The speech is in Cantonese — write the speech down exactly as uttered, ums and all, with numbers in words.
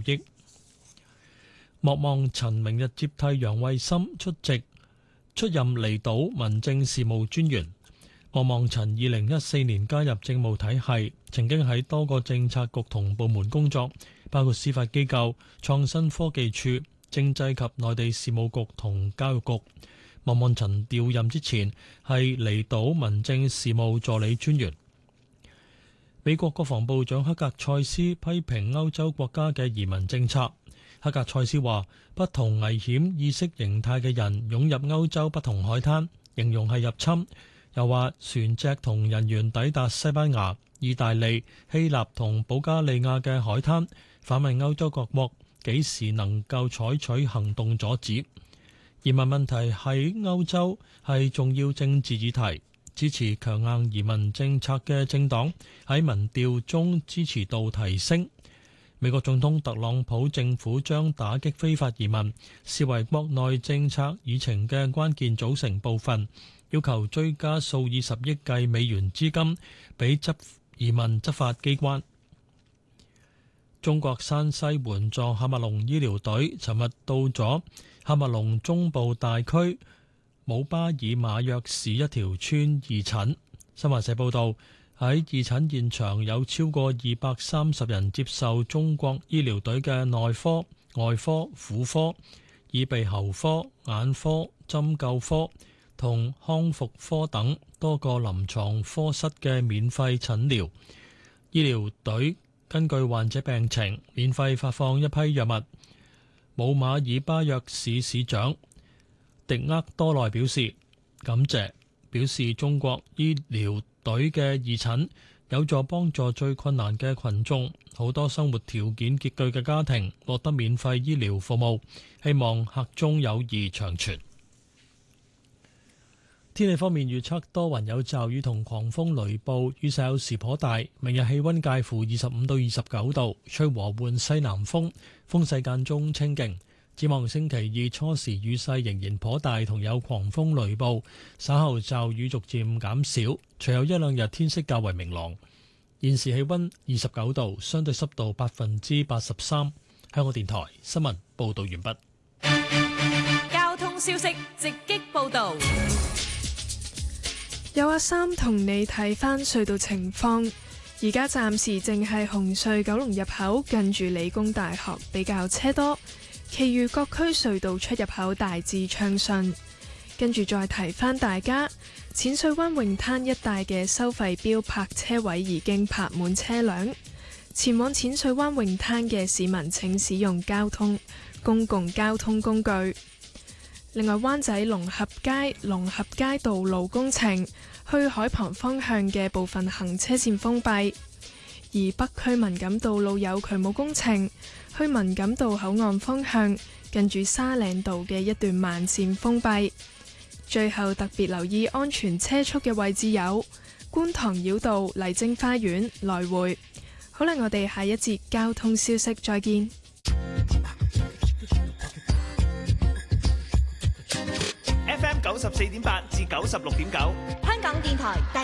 益。莫望塵明日接替楊慧森出席出任離島民政事務專員。莫望塵二零一四年加入政務體系，曾經喺多個政策局同部門工作，包括司法機構、創新科技處、政制及內地事務局同教育局。莫望塵調任之前係離島民政事務助理專員。美國國防部長克格塞斯批評歐洲國家嘅移民政策。克格塞斯話：不同危險意識形態嘅人湧入歐洲不同海灘，形容係入侵。又話船隻同人員抵達西班牙、意大利、希臘同保加利亞嘅海灘，反問歐洲各國幾時能夠採取行動阻止。移民問題喺歐洲係重要政治議題，支持強硬移民政策嘅政黨喺民調中支持度提升。美國總統特朗普政府將打擊非法移民視為國內政策議程嘅關鍵組成部分，要求追加數以十億計美元資金俾執移民執法機關。中國山西援助喀麥隆醫療隊尋日到咗喀麥隆中部大區姆巴爾馬約市一條村義診。新華社報道，喺義診現場有超過二百三十人接受中國醫療隊嘅內科、外科、婦科、耳鼻喉科、眼科、針灸科同康復科等多個臨床科室嘅免費診療。醫療隊根據患者病情，免費發放一批藥物。姆馬爾巴約市市長迪厄多內表示感謝，表示中國醫療隊嘅義診有助幫助最困難嘅群眾，好多生活條件拮據嘅家庭獲得免費醫療服務，希望客中友誼長存。天氣方面預測多雲有驟雨同狂風雷暴，雨勢有時頗大。明日氣溫介乎二十五到二十九度，吹和緩西南風，風勢間中清勁。展望星期二初時雨勢仍然頗大，同有狂風雷暴，稍後驟雨逐漸減少，隨後一兩日天色較為明朗。現時氣溫二十九度，相對濕度百分之八十三。香港電台新聞報道完畢。 交通消息直擊報道。 有阿三同你睇返隧道情況，而家暫時淨係紅隧九龍入口近住理工大學比較車多，其餘各區隧道出入口大致暢順。跟住再提返大家，淺水灣泳灘一帶嘅收費標泊車位已經泊滿車輛，前往淺水灣泳灘嘅市民請使用交通公共交通工具。另外，灣仔龍合街龍合街道路工程去海旁方向嘅部分行車線封閉，而北區文錦道路有渠務工程，去文錦道口岸方向近住沙嶺道嘅一段慢線封閉。最後特別留意安全車速嘅位置有觀塘繞道麗晶花園來回。好啦，我哋下一節交通消息再見。 F M 九十四點八至九十六點九， 香港電台第